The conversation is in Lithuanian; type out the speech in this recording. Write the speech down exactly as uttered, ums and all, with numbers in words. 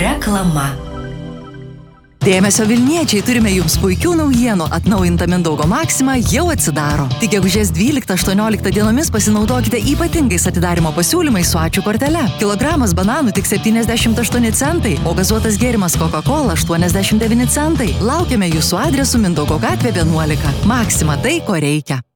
Reklama. Dėmesio Vilniečiai, turime jums puikių naujienų. Atnaujinta Mindaugo Maxima jau atsidaro. Tik gegužės dvyliktą aštuonioliktą dienomis pasinaudokite ypatingais atidarimo pasiūlymais su ačiū kortele. Kilogramas bananų tik septyniasdešimt aštuoni centai, o gazuotas gėrimas Coca-Cola aštuoniasdešimt devyni centai. Laukiame jūsų adresu Mindaugo gatvė vienuolika. Maxima, tai ko reikia.